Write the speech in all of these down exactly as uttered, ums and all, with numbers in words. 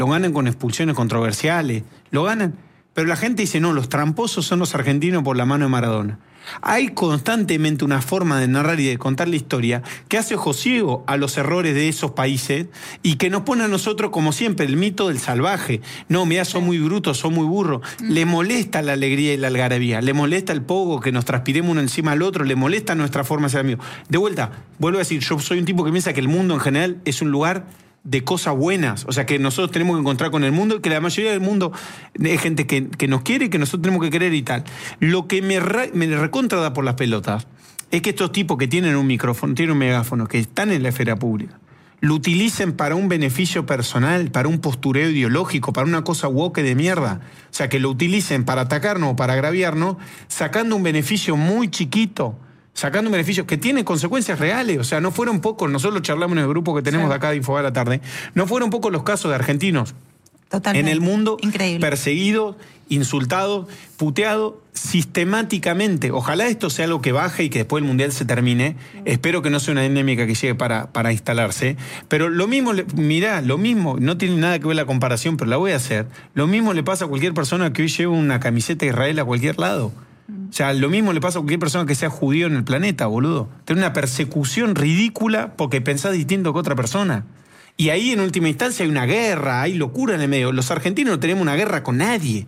lo ganan con expulsiones controversiales, lo ganan. Pero la gente dice, no, los tramposos son los argentinos por la mano de Maradona. Hay constantemente una forma de narrar y de contar la historia que hace ojo ciego a los errores de esos países y que nos pone a nosotros, como siempre, el mito del salvaje. No, mirá, son muy brutos, son muy burros. Mm. Le molesta la alegría y la algarabía, le molesta el pogo, que nos transpiremos uno encima al otro, le molesta nuestra forma de ser amigos. De vuelta, vuelvo a decir, yo soy un tipo que piensa que el mundo en general es un lugar de cosas buenas, o sea que nosotros tenemos que encontrar con el mundo y que la mayoría del mundo es gente que, que nos quiere y que nosotros tenemos que querer y tal. Lo que me, re, me recontra da por las pelotas es que estos tipos que tienen un micrófono, tienen un megáfono, que están en la esfera pública, lo utilicen para un beneficio personal, para un postureo ideológico, para una cosa woke de mierda. O sea, que lo utilicen para atacarnos o para agraviarnos, sacando un beneficio muy chiquito, sacando un beneficio que tiene consecuencias reales. O sea, no fueron pocos, nosotros lo charlamos en el grupo que tenemos sí. de acá de Infobae a la tarde, no fueron pocos los casos de argentinos Totalmente. en el mundo Increíble. perseguidos, insultados, puteados sistemáticamente. Ojalá esto sea algo que baje y que después el Mundial se termine. Mm. Espero que no sea una endémica que llegue para, para instalarse. Pero lo mismo, mirá, lo mismo, no tiene nada que ver la comparación, pero la voy a hacer. Lo mismo le pasa a cualquier persona que hoy lleve una camiseta de Israel a cualquier lado. O sea, lo mismo le pasa a cualquier persona que sea judío en el planeta, boludo. Tiene una persecución ridícula porque pensás distinto que otra persona. Y ahí, en última instancia, hay una guerra, hay locura en el medio. Los argentinos no tenemos una guerra con nadie.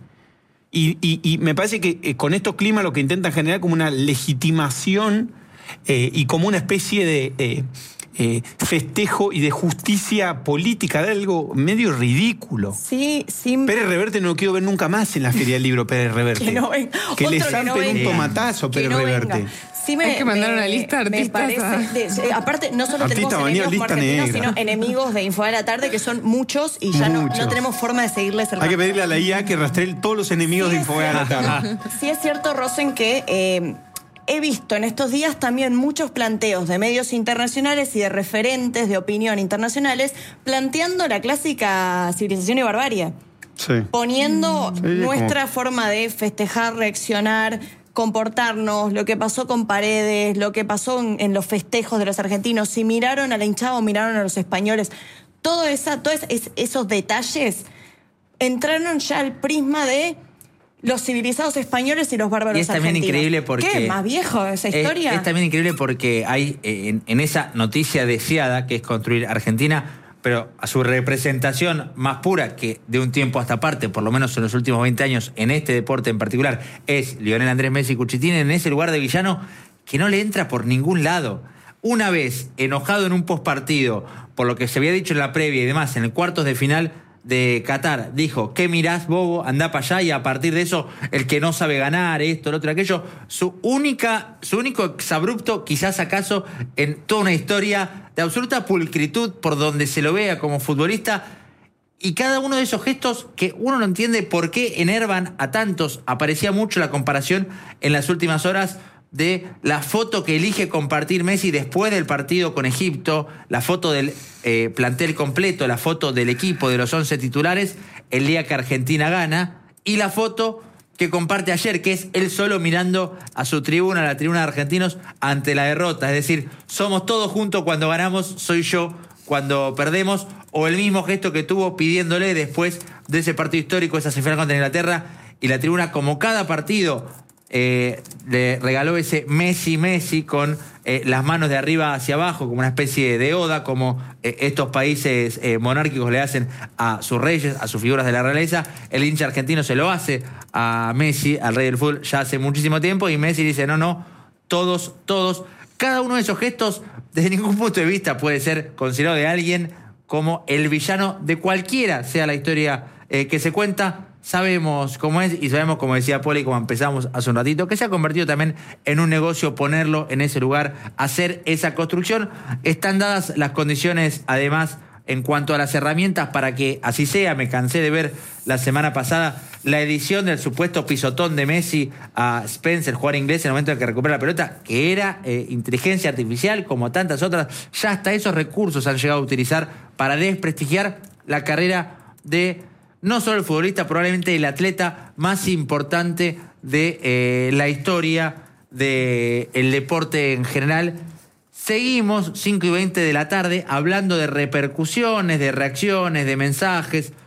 Y, y, y me parece que eh, con estos climas lo que intentan generar como una legitimación eh, y como una especie de... Eh, Eh, festejo y de justicia política, de algo medio ridículo. Sí, sí. Pérez Reverte no lo quiero ver nunca más en la Feria del Libro, Pérez Reverte. Que, no ven, que le zampen no un tomatazo, Pérez no Reverte. Sí me, Hay que mandar me, una lista de artistas. Me parece, de, aparte, no solo Artista tenemos enemigos lista argentinos, negra. sino enemigos de Infobae a la tarde, que son muchos y ya no, no tenemos forma de seguirles el Hay que pedirle a la I A que rastree todos los enemigos sí de Infobae a la tarde. Sí es cierto, Rosen, que... Eh, he visto en estos días también muchos planteos de medios internacionales y de referentes de opinión internacionales planteando la clásica civilización y barbarie. Sí. Poniendo sí, nuestra como... forma de festejar, reaccionar, comportarnos, lo que pasó con Paredes, lo que pasó en, en los festejos de los argentinos, si miraron a la hinchada o miraron a los españoles. Todo esa, todos es, esos detalles entraron ya al prisma de... los civilizados españoles y los bárbaros y es también argentinos. Increíble porque... ¿Qué? ¿Más viejo esa historia? Es, es también increíble porque hay en, en esa noticia deseada, que es construir Argentina, pero a su representación más pura, que de un tiempo a esta parte, por lo menos en los últimos veinte años, en este deporte en particular, es Lionel Andrés Messi Cuchitini, en ese lugar de villano que no le entra por ningún lado. Una vez enojado en un postpartido por lo que se había dicho en la previa y demás, en el cuartos de final de Qatar, dijo, ¿qué mirás, bobo? Andá para allá, y a partir de eso, el que no sabe ganar, esto, lo otro, aquello, su única, su único exabrupto, quizás acaso, en toda una historia de absoluta pulcritud por donde se lo vea como futbolista, y cada uno de esos gestos que uno no entiende por qué enervan a tantos. Aparecía mucho la comparación en las últimas horas de la foto que elige compartir Messi después del partido con Egipto, la foto del eh, plantel completo, la foto del equipo de los once titulares, el día que Argentina gana, y la foto que comparte ayer, que es él solo mirando a su tribuna, a la tribuna de argentinos, ante la derrota. Es decir, somos todos juntos cuando ganamos, soy yo cuando perdemos, o el mismo gesto que tuvo pidiéndole después de ese partido histórico, esa semifinal contra Inglaterra, y la tribuna, como cada partido, Eh, le regaló ese Messi Messi con eh, las manos de arriba hacia abajo, como una especie de oda, como eh, estos países eh, monárquicos le hacen a sus reyes, a sus figuras de la realeza. El hincha argentino se lo hace a Messi, al rey del fútbol, ya hace muchísimo tiempo, y Messi dice, no, no, todos, todos. Cada uno de esos gestos, desde ningún punto de vista, puede ser considerado de alguien como el villano de cualquiera sea la historia eh, que se cuenta. Sabemos cómo es y sabemos, como decía Poli, como empezamos hace un ratito, que se ha convertido también en un negocio ponerlo en ese lugar, hacer esa construcción. Están dadas las condiciones, además, en cuanto a las herramientas para que así sea. Me cansé de ver la semana pasada la edición del supuesto pisotón de Messi a Spencer, jugador inglés, en el momento en que recupera la pelota, que era eh, inteligencia artificial, como tantas otras. Ya hasta esos recursos han llegado a utilizar para desprestigiar la carrera de... no solo el futbolista, probablemente el atleta más importante de eh, la historia del deporte en general. Seguimos, cinco y veinte de la tarde, hablando de repercusiones, de reacciones, de mensajes,